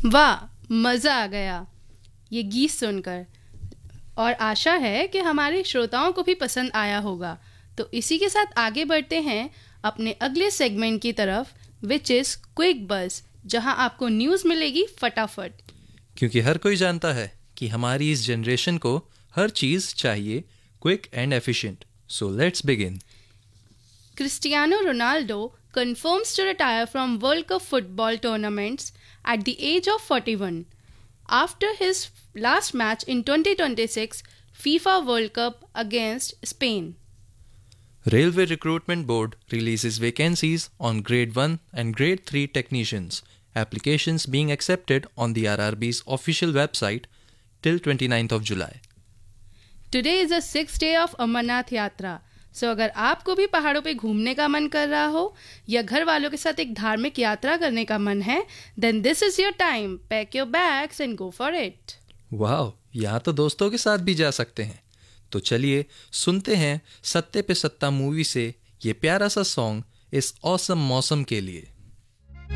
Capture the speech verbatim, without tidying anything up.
वाह, मज़ा आ गया ये गीत सुनकर और आशा है कि हमारे श्रोताओं को भी पसंद आया होगा। तो इसी के साथ आगे बढ़ते हैं अपने अगले सेगमेंट की तरफ, विच इज़ क्विक बज़, जहां आपको न्यूज़ मिलेगी फटाफट। क्योंकि हर कोई जानता है कि हमारी इस जनरेशन को हर चीज़ चाहिए quick and efficient. So let's begin. Cristiano Ronaldo confirms to retire from World Cup football tournaments at the age of forty-one after his last match in twenty twenty-six FIFA World Cup against Spain. Railway Recruitment Board releases vacancies on Grade one and Grade three technicians, applications being accepted on the R R B's official website till twenty-ninth of July. Today is the sixth day of Amarnath Yatra. So so, अगर आपको भी पहाड़ों पे घूमने का मन कर रहा हो या घर वालों के साथ एक धार्मिक यात्रा करने का मन है, then this is your time. Pack your bags and go for it. वाह, यहाँ तो दोस्तों के साथ भी जा सकते हैं। तो चलिए सुनते हैं सत्ते पे सत्ता मूवी से ये प्यारा सा सॉन्ग इस ऑसम मौसम के लिए।